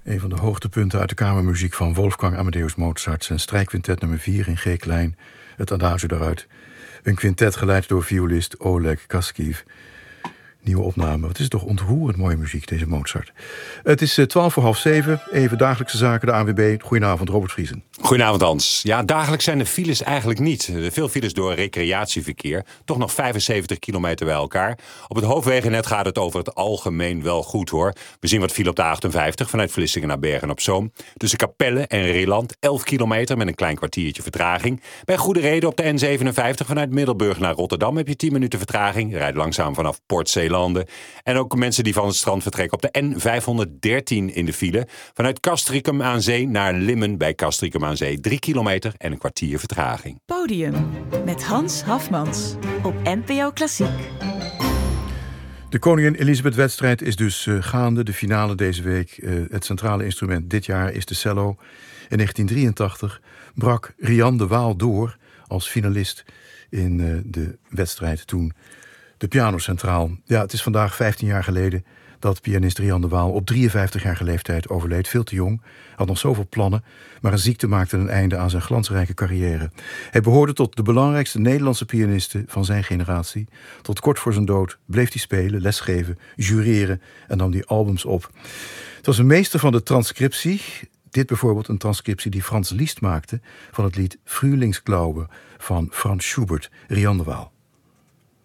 Een van de hoogtepunten uit de kamermuziek van Wolfgang Amadeus Mozart. Zijn strijkquintet nummer 4 in G-klein. Het adagio daaruit. Een quintet geleid door violist Oleg Kaskiv. Nieuwe opname. Wat is toch ontroerend mooie muziek, deze Mozart. Het is 6:45. Even dagelijkse zaken, de ANWB. Goedenavond, Robert Vriesen. Goedenavond, Hans. Ja, dagelijks zijn de files eigenlijk niet. Veel files door recreatieverkeer. Toch nog 75 kilometer bij elkaar. Op het hoofdwegennet gaat het over het algemeen wel goed, hoor. We zien wat file op de 58 vanuit Vlissingen naar Bergen-op-Zoom. Tussen Capelle en Rilland 11 kilometer met een klein kwartiertje vertraging. Bij Goede Reden op de N57 vanuit Middelburg naar Rotterdam heb je 10 minuten vertraging. Je rijdt langzaam vanaf Port Zeelanden. En ook mensen die van het strand vertrekken op de N513 in de file. Vanuit Castricum aan Zee naar Limmen bij Castricum aan Zee. 3 kilometer en een kwartier vertraging. Podium met Hans Hafmans op NPO Klassiek. De Koningin Elisabeth-wedstrijd is dus gaande. De finale deze week. Het centrale instrument dit jaar is de cello. In 1983 brak Rian de Waal door als finalist in de wedstrijd toen. De piano centraal. Ja, het is vandaag 15 jaar geleden dat pianist Rian de Waal op 53-jarige leeftijd overleed. Veel te jong, had nog zoveel plannen, maar een ziekte maakte een einde aan zijn glansrijke carrière. Hij behoorde tot de belangrijkste Nederlandse pianisten van zijn generatie. Tot kort voor zijn dood bleef hij spelen, lesgeven, jureren en nam hij albums op. Het was een meester van de transcriptie. Dit bijvoorbeeld een transcriptie die Franz Liszt maakte van het lied Frühlingsglaube van Franz Schubert, Rian de Waal.